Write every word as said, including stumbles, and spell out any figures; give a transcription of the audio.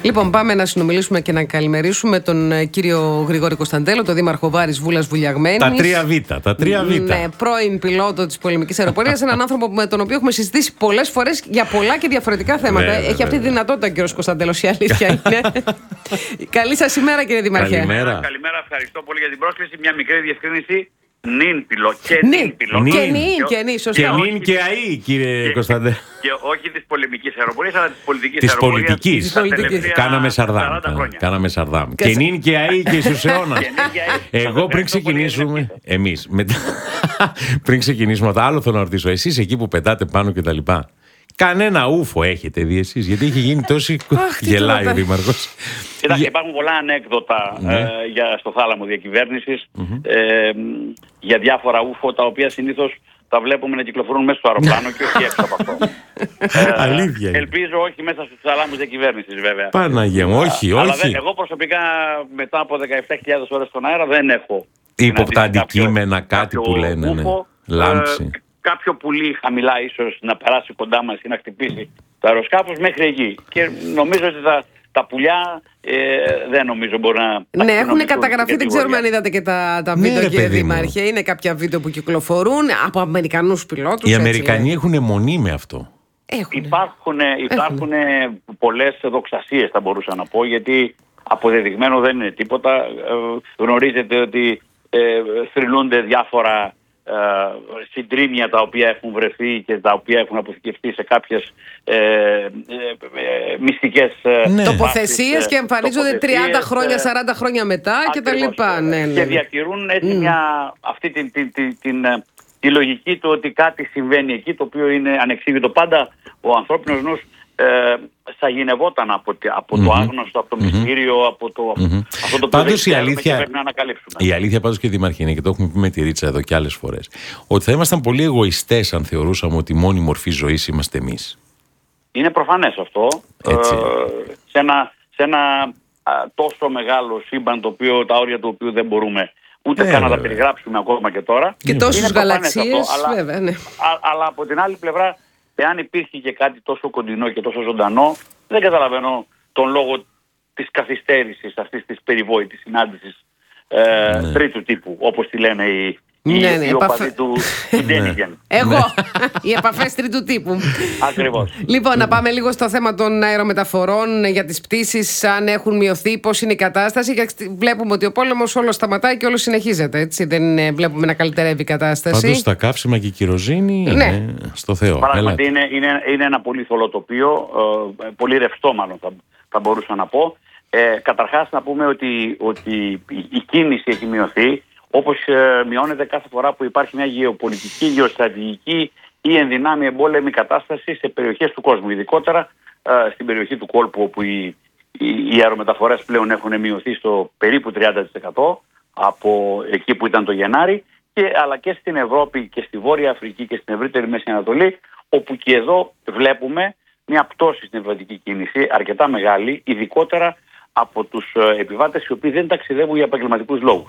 Λοιπόν, πάμε να συνομιλήσουμε και να καλημερίσουμε τον κύριο Γρηγόρη Κωνσταντέλο, τον δήμαρχο Βάρης Βούλας Βουλιαγμένης. Τα τρία Β. Τα τρία Β. Ναι, πρώην πιλότο της πολεμικής αεροπορίας. Έναν άνθρωπο με τον οποίο έχουμε συζητήσει πολλές φορές για πολλά και διαφορετικά θέματα. Ναι, Έχει βέβαια. αυτή τη δυνατότητα ο κύριος Κωνσταντέλος, η αλήθεια είναι. Καλή σας ημέρα, κύριε Δήμαρχε. Καλημέρα. Καλημέρα, ευχαριστώ πολύ για την πρόσκληση. Μια μικρή διευκρίνηση. Νυν πιλό και Νυν. νυν πιλό. Και νυν, και νυν, σωστά. Και νυν και αή, κύριε Κωνσταντέλο. Και όχι της πολεμικής αεροπορίας, αλλά της πολιτικής Της αεροπορίας. πολιτικής. Της πολιτικής. Κάναμε Σαρδάμ. σαράντα χρόνια. Κάναμε Σαρδάμ. Και Και σε- νυν και αή και στους αιώνας. Και νυν και αή. Σας Εγώ ευχαριστώ πριν πολύ για την ξεκινήσουμε, ευχή. εμείς, μετά, πριν ξεκινήσουμε, το άλλο θέλω να ρωτήσω, εσείς εκεί που πετάτε πάνω και τα λοιπά, κανένα ούφο έχετε δει εσείς, γιατί έχει γίνει τόση. Αχ, τι Γελάει ο τώρα. Δήμαρχος. Κοιτάξτε, υπάρχουν πολλά ανέκδοτα Ναι. ε, για, στο θάλαμο διακυβέρνησης ε, για διάφορα ούφο τα οποία συνήθως τα βλέπουμε να κυκλοφορούν μέσα στο αεροπλάνο και όχι έξω από αυτό. Αλήθεια είναι. Ελπίζω όχι μέσα στους θαλάμους διακυβέρνησης βέβαια. Παναγία μου, όχι, Αλλά όχι. δεν, εγώ προσωπικά μετά από δεκαεπτά χιλιάδες ώρες στον αέρα δεν έχω Ύποπτα συναντήσει κάποιο- αντικείμενα, κάτι κάποιο που λένε, ναι. ούφο, Λάμψη. ε, κάποιο πουλί χαμηλά ίσως να περάσει κοντά μας ή να χτυπήσει το αεροσκάφος μέχρι εκεί. Και νομίζω ότι τα, τα πουλιά ε, δεν νομίζω μπορεί να... Ναι, έχουν ταξινομηθούν καταγραφεί, στην δεν ξέρουμε αν κατηγορία. είδατε και τα, τα Ναι, βίντεο, ρε, κύριε παιδί μου. Δήμαρχε. Είναι κάποια βίντεο που κυκλοφορούν από Αμερικανούς πιλότους. Οι έτσι, Αμερικανοί έχουν μονή με αυτό. Έχουν. Υπάρχουν, υπάρχουν πολλές δοξασίες θα μπορούσα να πω, γιατί αποδεδειγμένο δεν είναι τίποτα. Ε, γνωρίζετε ότι ε, θρηνούνται διάφορα ε, συντρίμμια τα οποία έχουν βρεθεί και τα οποία έχουν αποθηκευτεί σε κάποιες ε, ε, ε, μυστικές ε, Ναι. Τοποθεσίες βάσεις, και ε, εμφανίζονται τοποθεσίες, τριάντα ε, χρόνια, σαράντα χρόνια μετά και τα Ακριβώς, λοιπά. ε, Ναι, ναι, Και ναι. διατηρούν έτσι μια, αυτή την, την, την, την, ε, τη λογική του ότι κάτι συμβαίνει εκεί το οποίο είναι ανεξήγητο. Πάντα ο ανθρώπινος νους ε, σαγηνευόταν από, τη- από το άγνωστο, από το μυστήριο, από το, αυτό το που Πάντως δεν η ξέρουμε αλήθεια- και πρέπει να ανακαλύψουμε. Η αλήθεια πάντως και Δήμαρχε είναι, και το έχουμε πει με τη Ρίτσα εδώ και άλλες φορές, ότι θα ήμασταν πολύ εγωιστές αν θεωρούσαμε ότι η μόνη μορφή ζωής είμαστε εμείς. Είναι προφανές αυτό. Έτσι. Ε, σε ένα, σε ένα α, τόσο μεγάλο σύμπαν το οποίο, τα όρια του οποίου δεν μπορούμε ούτε Ε, καν να τα βέβαια. περιγράψουμε ακόμα και τώρα. Και Είναι τόσους προφανές γαλαξίες, αυτό, αλλά- βέβαια, ναι. Α, αλλά από την άλλη πλευρά, εάν υπήρχε και κάτι τόσο κοντινό και τόσο ζωντανό, δεν καταλαβαίνω τον λόγο της καθυστέρησης αυτής της περιβόητης συνάντησης ε, Ναι. τρίτου τύπου, όπως τη λένε οι, οι, Ναι, ναι, οι επαφέ- οπαδοί του Ντένιγεν. Εγώ, οι επαφές τρίτου τύπου. Ακριβώς. Λοιπόν, να πάμε λίγο στο θέμα των αερομεταφορών για τις πτήσεις, αν έχουν μειωθεί, πώς είναι η κατάσταση. Γιατί βλέπουμε ότι ο πόλεμος όλο σταματάει και όλο συνεχίζεται, έτσι. Δεν ε, βλέπουμε να καλυτερεύει η κατάσταση. Πάντως τα καύσιμα και η κυροζήνη Ναι. είναι στο Θεό. Πράγματι Έλα. είναι, είναι, είναι ένα πολύ θολό τοπίο, ε, πολύ ρευστό μάλλον θα, θα μπορούσα να πω. Ε, καταρχάς να πούμε ότι, ότι η, η κίνηση έχει μειωθεί, όπως ε, μειώνεται κάθε φορά που υπάρχει μια γεωπολιτική, γεωστρατηγική ή ενδυνάμει εμπόλεμη κατάσταση σε περιοχές του κόσμου. Ειδικότερα ε, στην περιοχή του κόλπου, όπου οι, οι, οι αερομεταφορές πλέον έχουν μειωθεί στο περίπου τριάντα τοις εκατό από εκεί που ήταν το Γενάρη, και, αλλά και στην Ευρώπη και στη Βόρεια Αφρική και στην ευρύτερη Μέση Ανατολή, όπου και εδώ βλέπουμε μια πτώση στην επιβατική κίνηση αρκετά μεγάλη, ειδικότερα από τους ε, επιβάτες οι οποίοι δεν ταξιδεύουν για επαγγελματικούς λόγους.